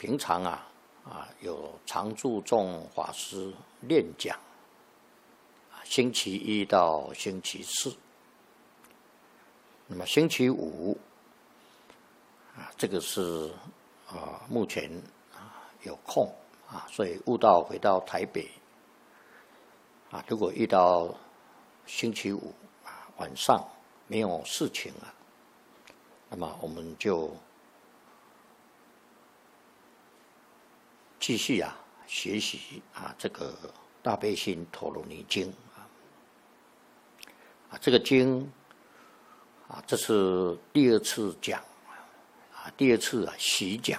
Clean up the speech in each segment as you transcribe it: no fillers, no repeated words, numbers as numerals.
平常有常住众法师练讲，星期一到星期四。那么星期五这个是目前有空所以悟道回到台北如果遇到星期五晚上没有事情那么我们就继续学习这个大悲心陀罗尼经这个经这是第二次讲第二次习讲。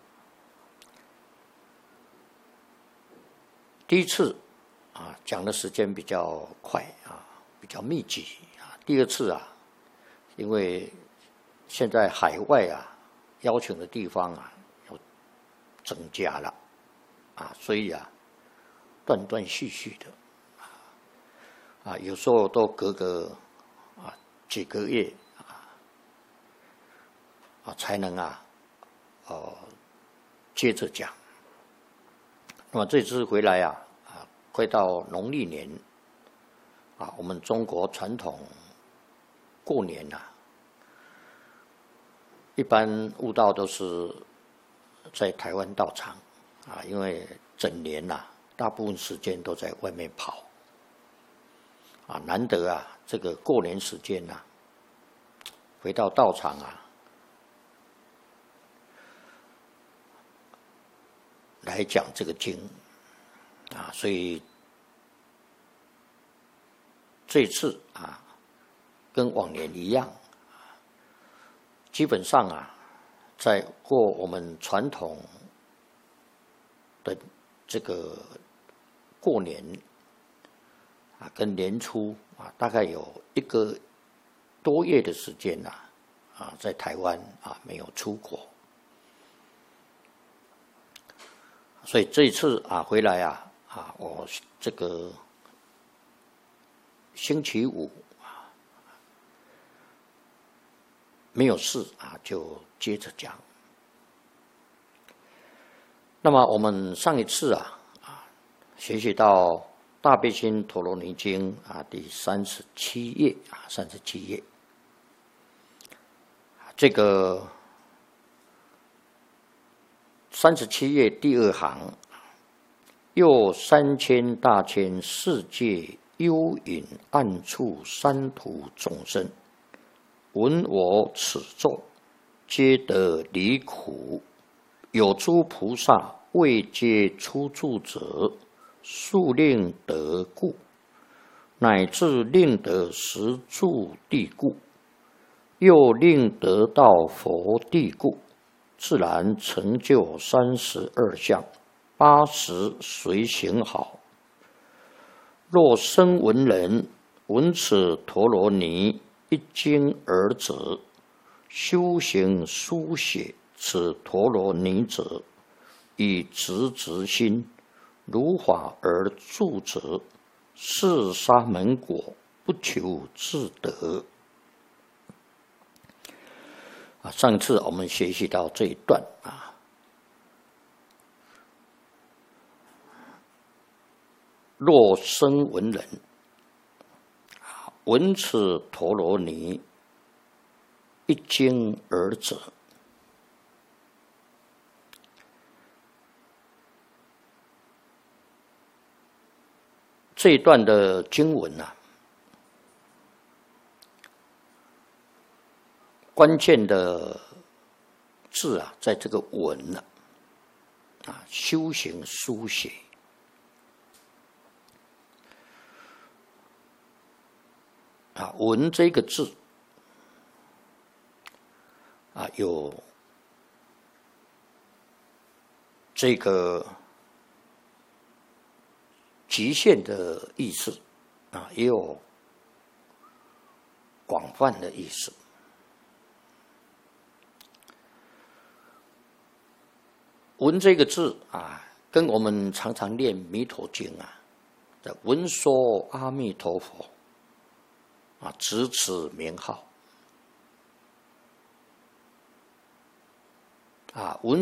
第一次讲的时间比较快比较密集第二次因为现在海外邀请的地方要增加了所以断断续续的有时候都隔个几个月才能接着讲。那么这次回来快到农历年我们中国传统过年一般悟道都是在台湾道场因为整年大部分时间都在外面跑难得这个过年时间回到道场来讲这个经所以这次跟往年一样基本上在过我们传统的这个过年跟年初大概有1个多月的时间在台湾没有出国，所以这一次回来我这个星期五没有事就接着讲。那么我们上一次学习到大悲心陀罗尼经第37页37页这个37页第2行，又3000大千世界幽隐暗处三途众生，闻我此咒，皆得离苦。有诸菩萨未皆出住者，速令得故，乃至令得实住地故，又令得到佛地故，自然成就32相，80随行好。若生闻人闻此陀罗尼一经而者，修行书写此陀罗尼者，以直心如法而住者，是沙门果，不求自得。上次我们学习到这一段若生闻人闻此陀罗尼一经而者，这一段的经文关键的字在这个闻修行书写闻这个字有这个极限的意思也有广泛的意思。闻这个字跟我们常常念弥陀经的闻说阿弥陀佛直此名号闻